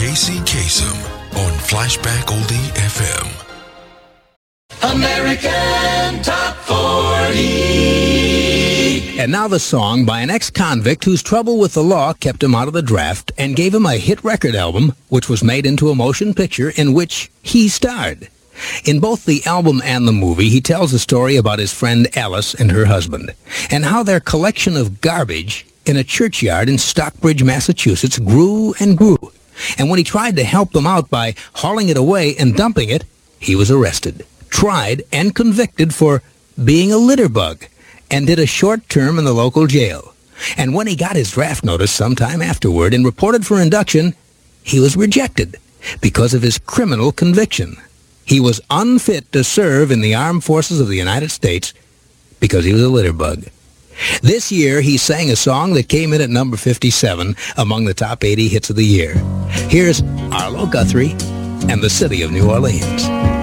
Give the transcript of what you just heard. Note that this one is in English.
Casey Kasem on Flashback Oldie FM. American Top 40. And now the song by an ex-convict whose trouble with the law kept him out of the draft and gave him a hit record album, which was made into a motion picture in which he starred. In both the album and the movie, he tells a story about his friend Alice and her husband, and how their collection of garbage in a churchyard in Stockbridge, Massachusetts, grew and grew. And when he tried to help them out by hauling it away and dumping it, he was arrested, tried, and convicted for being a litter bug, and did a short term in the local jail. And when he got his draft notice sometime afterward and reported for induction, he was rejected because of his criminal conviction. He was unfit to serve in the armed forces of the United States because he was a litter bug. This year, he sang a song that came in at number 57 among the top 80 hits of the year. Here's Arlo Guthrie and the City of New Orleans.